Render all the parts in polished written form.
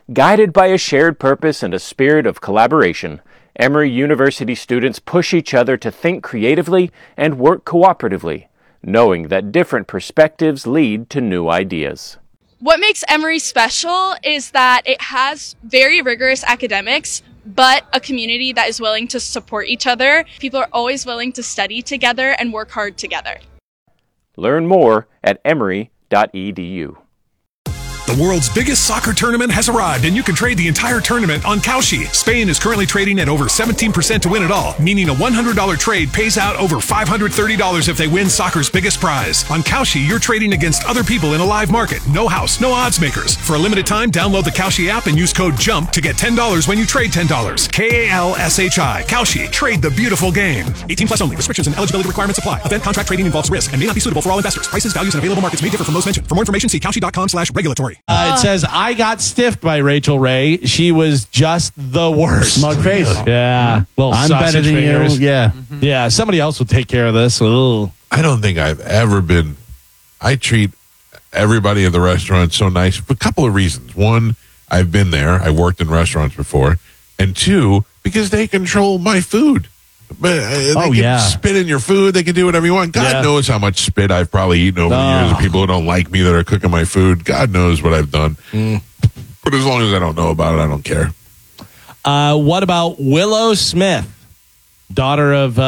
Guided by a shared purpose and a spirit of collaboration, Emory University students push each other to think creatively and work cooperatively, knowing that different perspectives lead to new ideas. What makes Emory special is that it has very rigorous academics, but a community that is willing to support each other. People are always willing to study together and work hard together. Learn more at emory.edu. The world's biggest soccer tournament has arrived, and you can trade the entire tournament on Kalshi. Spain is currently trading at over 17% to win it all, meaning a $100 trade pays out over $530 if they win soccer's biggest prize. On Kalshi, you're trading against other people in a live market. No house, no odds makers. For a limited time, download the Kalshi app and use code JUMP to get $10 when you trade $10. Kalshi. Kalshi. Trade the beautiful game. 18 plus only. Restrictions and eligibility requirements apply. Event contract trading involves risk and may not be suitable for all investors. Prices, values, and available markets may differ from those mentioned. For more information, see kalshi.com/regulatory. It says, I got stiffed by Rachel Ray. She was just the worst. Smug face. Yeah. Little I'm sausage better than fingers. you. Yeah. Yeah, somebody else would take care of this. Ugh. I don't think I've ever been. I treat everybody at the restaurant so nice for a couple of reasons. One, I've been there. I worked in restaurants before. And two, because they control my food. But they can spit in your food. They can do whatever you want. God knows how much spit I've probably eaten over the years of people who don't like me that are cooking my food. God knows what I've done. But as long as I don't know about it, I don't care. What about Willow Smith, daughter of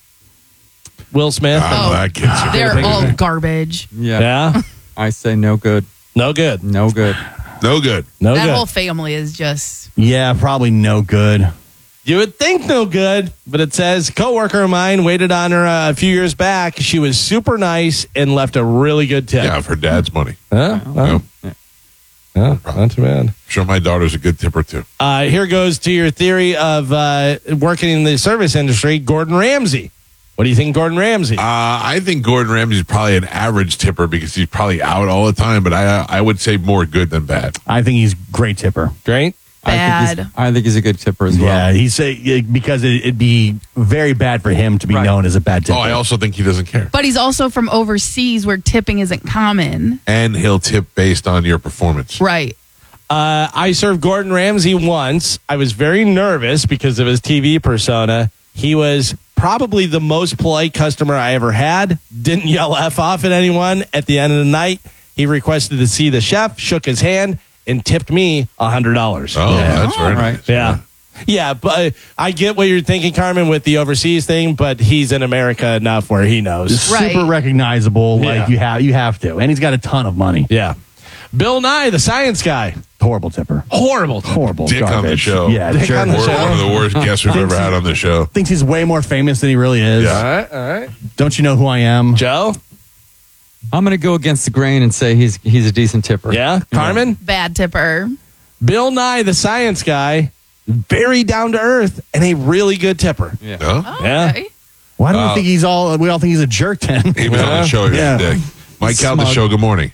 Will Smith? That kid's They're all garbage. Yeah? I say no good. No good. No good. No good. No That good. whole family is just... Yeah, probably no good. You would think no good, but it says, coworker of mine waited on her a few years back. She was super nice and left a really good tip. Yeah, for dad's money. Huh? No. Yeah, not too bad. I'm sure my daughter's a good tipper, too. Here goes to your theory of working in the service industry, Gordon Ramsay. What do you think, Gordon Ramsay? I think Gordon Ramsay's probably an average tipper because he's probably out all the time, but I would say more good than bad. I think he's great tipper. Great. bad. I think he's a good tipper as well. Yeah, he's because it'd be very bad for him to be known as a bad tipper. Oh, I also think he doesn't care. But he's also from overseas where tipping isn't common. And he'll tip based on your performance. Right. I served Gordon Ramsay once. I was very nervous because of his TV persona. He was probably the most polite customer I ever had. Didn't yell F off at anyone. At the end of the night, he requested to see the chef, shook his hand, and tipped me $100. Oh, that's very nice. Yeah. Yeah, but I get what you're thinking, Carmen, with the overseas thing, but he's in America enough where he knows. It's super recognizable. Like you have to. And he's got a ton of money. Yeah. Bill Nye, the science guy. Horrible tipper. Horrible Dick garbage. on the show. Yeah, Dick on the show. One of the worst guests we've ever had on the show. Thinks he's way more famous than he really is. Yeah. All right. Don't you know who I am? Joe? I'm going to go against the grain and say he's a decent tipper. Yeah. Carmen? Bad tipper. Bill Nye, the science guy, very down to earth and a really good tipper. Yeah. No? Yeah. Okay. Why do we think we all think he's a jerk then? He was on the show yesterday. Mike out the show. Good morning.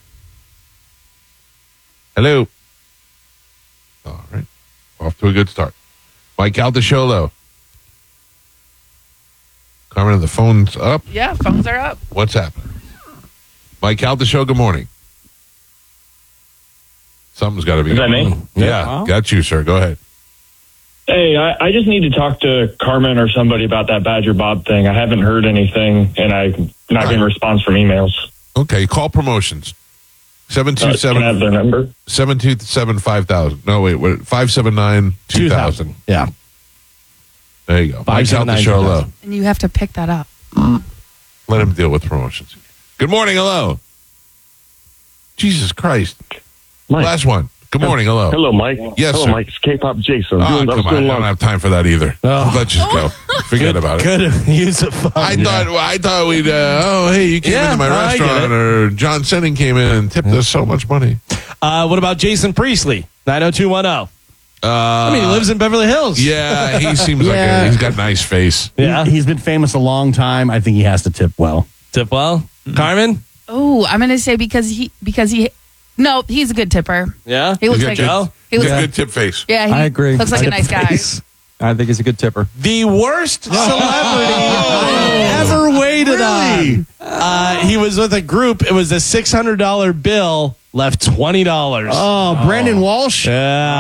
Hello. All right. Off to a good start. Mike out the show, though. Carmen, the phone's up. Yeah, phones are up. What's happening? Mike out the show. Good morning. Something's got to be. Is that me? Yeah, got you, sir. Go ahead. Hey, I just need to talk to Carmen or somebody about that Badger Bob thing. I haven't heard anything, and I'm not getting a response from emails. Okay, call promotions. Can I have their number? 727-5000. No, wait, 579-2000. Yeah. There you go. Mike out the show. Hello. And you have to pick that up. Let him deal with promotions. Good morning. Hello. Jesus Christ. Mike. Last one. Good morning. Hello. Hello, Mike. Yes, Hello, sir. Mike. It's K-Pop Jason. Oh, come on. I don't have time for that either. Let's just go. Forget about it. Could use a phone. I thought we'd, hey, you came into my I get restaurant, it. or John Senning came in and tipped us so much money. What about Jason Priestley, 90210? I mean, he lives in Beverly Hills. Yeah, he seems like he's got a nice face. Yeah. He's been famous a long time. I think he has to tip well. Tip well. Carmen? Oh, I'm going to say because he no, he's a good tipper. Yeah? He looks He's like got he good, looks good tip face. Yeah, he I agree. looks like a nice guy. I think he's a good tipper. The worst celebrity I've ever waited on. He was with a group. It was a $600 bill, left $20. Oh, Brandon Walsh? Yeah.